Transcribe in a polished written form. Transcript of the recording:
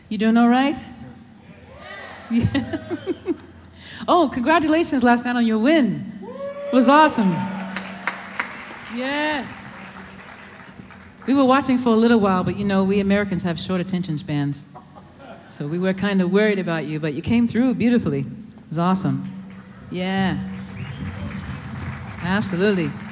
You doing all right? Yeah. Oh, congratulations last night on your win. It was awesome. Yes. We were watching for a little while, but you know, we Americans have short attention spans. So we were kind of worried about you, but you came through beautifully. It was awesome. Yeah. Absolutely.